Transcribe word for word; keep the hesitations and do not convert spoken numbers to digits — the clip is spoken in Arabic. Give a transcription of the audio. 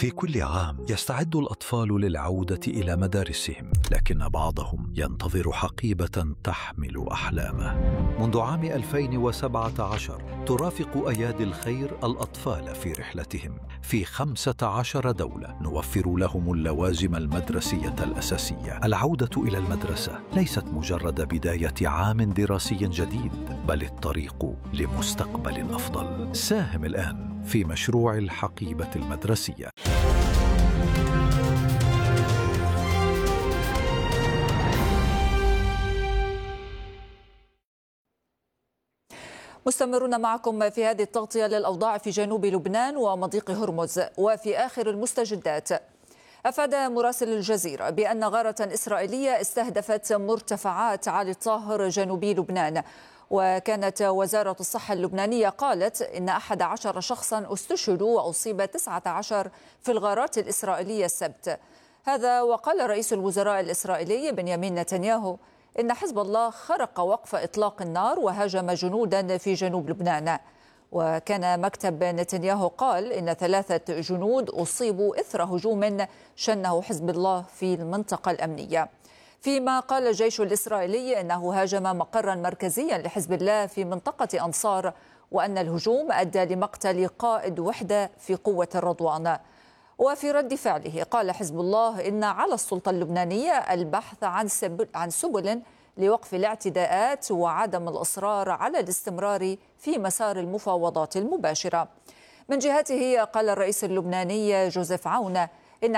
في كل عام يستعد الأطفال للعودة إلى مدارسهم، لكن بعضهم ينتظر حقيبة تحمل أحلامه. منذ عام ألفين وسبعة عشر ترافق أيادي الخير الأطفال في رحلتهم في خمسة عشر دولة، نوفر لهم اللوازم المدرسية الأساسية. العودة إلى المدرسة ليست مجرد بداية عام دراسي جديد، بل الطريق لمستقبل أفضل. ساهم الآن في مشروع الحقيبة المدرسية. مستمرون معكم في هذه التغطية للأوضاع في جنوب لبنان ومضيق هرمز. وفي آخر المستجدات، أفاد مراسل الجزيرة بأن غارة إسرائيلية استهدفت مرتفعات عالي الطاهر جنوبي لبنان. وكانت وزارة الصحة اللبنانية قالت إن أحد عشر شخصا استشهدوا وأصيب تسعة عشر في الغارات الإسرائيلية السبت. هذا وقال رئيس الوزراء الإسرائيلي بنيامين نتنياهو إن حزب الله خرق وقف إطلاق النار وهاجم جنودا في جنوب لبنان. وكان مكتب نتنياهو قال إن ثلاثة جنود أصيبوا إثر هجوم شنه حزب الله في المنطقة الأمنية. فيما قال الجيش الإسرائيلي إنه هاجم مقرا مركزيا لحزب الله في منطقة أنصار، وأن الهجوم أدى لمقتل قائد وحدة في قوة الرضوان. وفي رد فعله قال حزب الله إن على السلطة اللبنانية البحث عن سبل, عن سبل لوقف الاعتداءات وعدم الإصرار على الاستمرار في مسار المفاوضات المباشرة. من جهته قال الرئيس اللبناني جوزيف عون